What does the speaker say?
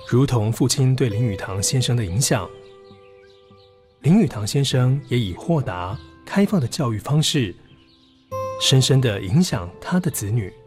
如同父亲对林语堂先生的影响，林语堂先生也以豁达、开放的教育方式，深深地影响他的子女。